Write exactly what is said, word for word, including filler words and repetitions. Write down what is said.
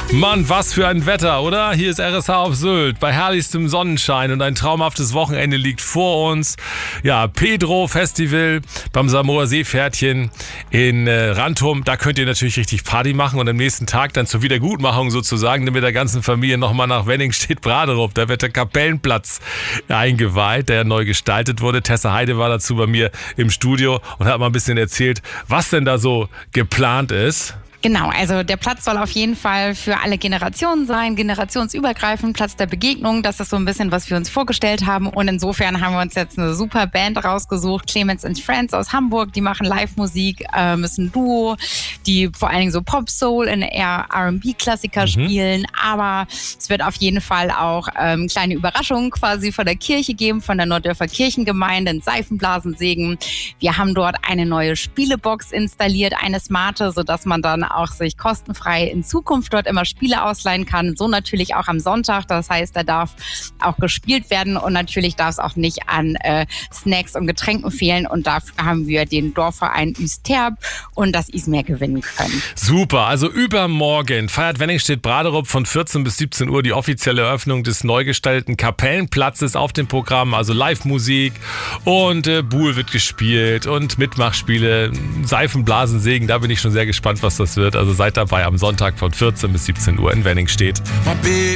Mann, was für ein Wetter, oder? Hier ist R S H auf Sylt bei herrlichstem Sonnenschein und ein traumhaftes Wochenende liegt vor uns. Ja, Pedro Festival beim Samoa Seepferdchen in äh, Rantum. Da könnt ihr natürlich richtig Party machen und am nächsten Tag dann zur Wiedergutmachung sozusagen mit der ganzen Familie nochmal nach Wenningstedt-Braderup. Da wird der Kapellenplatz eingeweiht, der neu gestaltet wurde. Tessa Heide war dazu bei mir im Studio und hat mal ein bisschen erzählt, was denn da so geplant ist. Genau, also der Platz soll auf jeden Fall für alle Generationen sein, generationsübergreifend, Platz der Begegnung. Das ist so ein bisschen, was wir uns vorgestellt haben. Und insofern haben wir uns jetzt eine super Band rausgesucht, Clemens and Friends aus Hamburg. Die machen Live-Musik, äh, ist ein Duo, die vor allen Dingen so Pop-Soul in eher R and B-Klassiker mhm. spielen. Aber es wird auf jeden Fall auch ähm, kleine Überraschungen quasi von der Kirche geben, von der Norddörfer Kirchengemeinde, ein Seifenblasensegen. Wir haben dort eine neue Spielebox installiert, eine smarte, sodass man dann auch sich kostenfrei in Zukunft dort immer Spiele ausleihen kann. So natürlich auch am Sonntag. Das heißt, da darf auch gespielt werden und natürlich darf es auch nicht an äh, Snacks und Getränken fehlen. Und dafür haben wir den Dorfverein Üsterb und das Ismeer gewinnen können. Super. Also übermorgen feiert Wenningstedt-Braderup von vierzehn bis siebzehn Uhr die offizielle Eröffnung des neu gestalteten Kapellenplatzes auf dem Programm. Also Live-Musik und äh, Buhl wird gespielt und Mitmachspiele, Seifenblasensegen. Da bin ich schon sehr gespannt, was das wird. Also seid dabei am Sonntag von vierzehn bis siebzehn Uhr in Wenningstedt.